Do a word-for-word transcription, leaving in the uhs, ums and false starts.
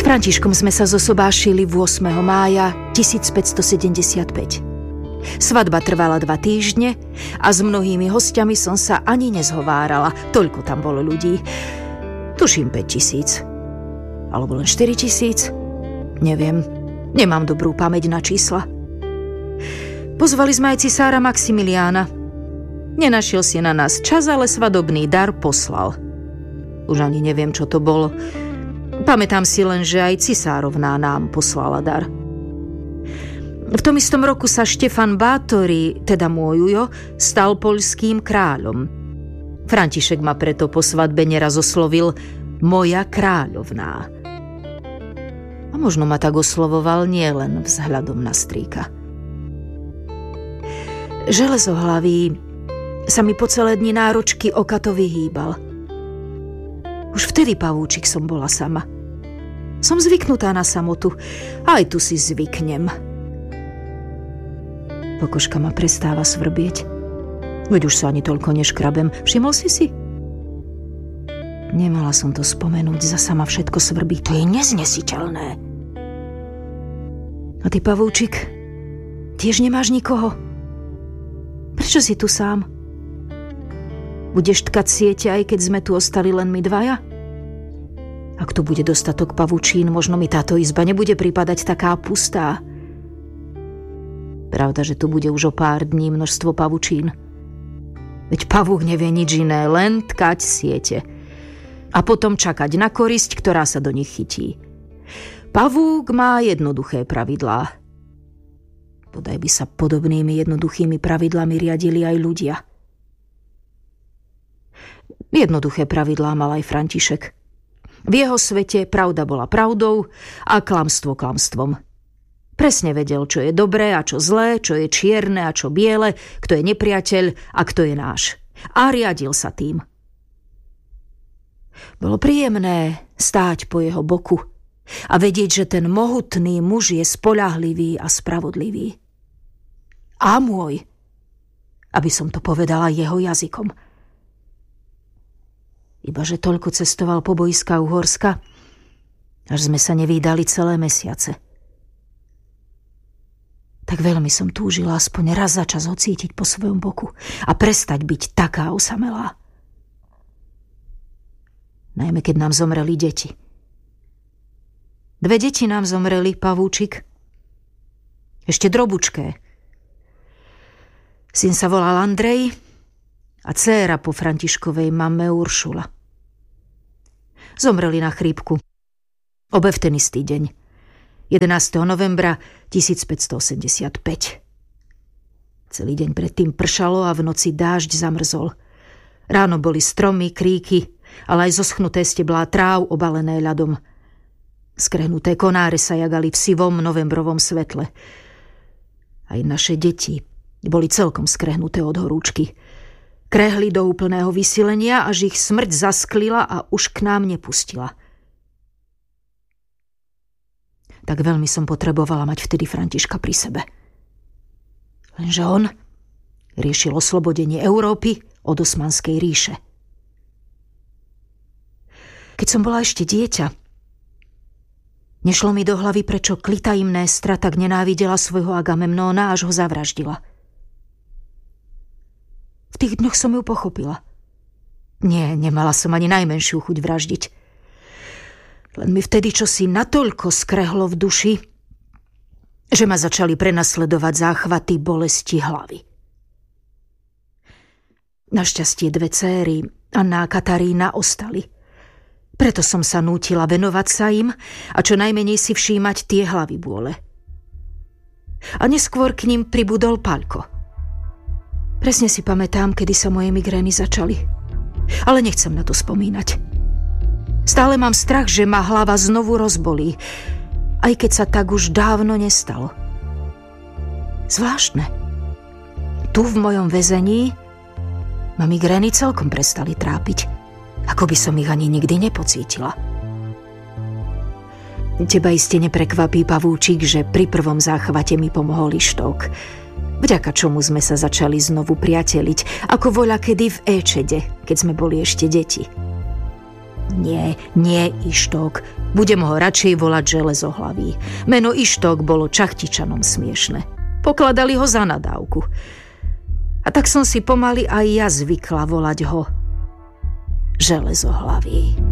Františkom sme sa zosobášili ôsmeho mája tisícpäťstosedemdesiatpäť. Svadba trvala dva týždne a s mnohými hostiami som sa ani nezhovárala. Toľko tam bolo ľudí. Tuším päť tisíc. Alebo len štyri tisíc. Neviem. Nemám dobrú pamäť na čísla. Pozvali sme aj cisára Maximiliána. Nenašiel si na nás čas, ale svadobný dar poslal. Už ani neviem, čo to bolo. Pamätám si len, že aj cisárovná nám poslala dar. V tom istom roku sa Štefan Bátori, teda môj ujo, stal poľským kráľom. František ma preto po svadbe neraz oslovil moja kráľovná. A možno ma tak oslovoval nielen vzhľadom na strýka. Železohlavý sa mi po celé dni náručky oka to vyhýbal. Už vtedy, pavúčik, som bola sama. Som zvyknutá na samotu. Aj tu si zvyknem. Pokožka ma prestáva svrbieť. Veď už sa ani toľko neškrabem. Všimol si si? Nemala som to spomenúť, zasa ma všetko svrbí. To je neznesiteľné. A ty, pavúčik, tiež nemáš nikoho? Prečo si tu sám? Budeš tkať siete, aj keď sme tu ostali len my dvaja? Ak tu bude dostatok pavučín, možno mi táto izba nebude pripadať taká pustá. Pravda, že tu bude už o pár dní množstvo pavučín. Veď pavúk nevie nič iné, len tkať siete. A potom čakať na korisť, ktorá sa do nich chytí. Pavúk má jednoduché pravidlá. Bodaj by sa podobnými jednoduchými pravidlami riadili aj ľudia. Jednoduché pravidlá mal aj František. V jeho svete pravda bola pravdou a klamstvo klamstvom. Presne vedel, čo je dobré a čo zlé, čo je čierne a čo biele, kto je nepriateľ a kto je náš. A riadil sa tým. Bolo príjemné stáť po jeho boku a vedieť, že ten mohutný muž je spoľahlivý a spravodlivý. A môj, aby som to povedala jeho jazykom. Ibaže toľko cestoval po bojská Uhorska, až sme sa nevídali celé mesiace. Tak veľmi som túžila aspoň raz za čas ho cítiť po svojom boku a prestať byť taká osamelá. Najmä keď nám zomreli deti. Dve deti nám zomreli, pavúčik. Ešte drobučké. Syn sa volal Andrej a dcéra po Františkovej mame Uršula. Zomreli na chrípku. Obe v ten istý deň. jedenásteho novembra tisícpäťstoosemdesiatpäť. Celý deň predtým pršalo a v noci dážď zamrzol. Ráno boli stromy, kríky, ale aj zoschnuté steblá tráv obalené ľadom. Skrehnuté konáre sa jagali v sivom novembrovom svetle. Aj naše deti boli celkom skrehnuté od horúčky. Krehli do úplného vysilenia, až ich smrť zasklila a už k nám nepustila. Tak veľmi som potrebovala mať vtedy Františka pri sebe. Lenže on riešil oslobodenie Európy od Osmanskej ríše. Keď som bola ešte dieťa, nešlo mi do hlavy, prečo Klitaimnestra tak nenávidela svojho Agamemnóna, až ho zavraždila. V tých dňoch som ju pochopila. Nie, nemala som ani najmenšiu chuť vraždiť. Len mi vtedy čosi natoľko skrehlo v duši, že ma začali prenasledovať záchvaty bolesti hlavy. Našťastie dve céry, Anna a Katarína, ostali. Preto som sa nútila venovať sa im a čo najmenej si všímať tie hlavy bôle. A neskôr k ním pribudol Paľko. Presne si pamätám, kedy sa moje migrény začali. Ale nechcem na to spomínať. Stále mám strach, že ma hlava znovu rozbolí, aj keď sa tak už dávno nestalo. Zvláštne. Tu v mojom väzení ma migrény celkom prestali trápiť, ako by som ich ani nikdy nepocítila. Teba iste neprekvapí, pavúčik, že pri prvom záchvate mi pomohol Ištók, vďaka čomu sme sa začali znovu priateliť, ako voľakedy v Éčede, keď sme boli ešte deti. Nie, nie Ištók, Budem ho radšej volať Železohlavý. Meno Ištok bolo Čachtičanom smiešne. Pokladali ho za nadávku. A tak som si pomaly aj ja zvykla volať ho Železohlavý.